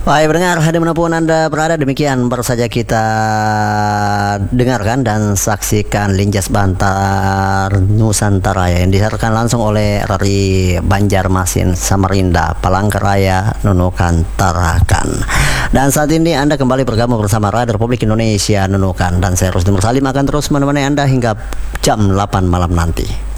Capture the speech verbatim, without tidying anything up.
Baik pendengar, dimanapun Anda berada, demikian baru saja kita dengarkan dan saksikan Linjas Bantar Nusantara yang disiarkan langsung oleh R R I Banjarmasin, Samarinda, Palangkaraya, Nunukan, Tarakan. Dan saat ini Anda kembali bergabung bersama Radio Republik Indonesia Nunukan, dan saya Rusdi Mursalim akan terus menemani Anda hingga jam delapan malam nanti.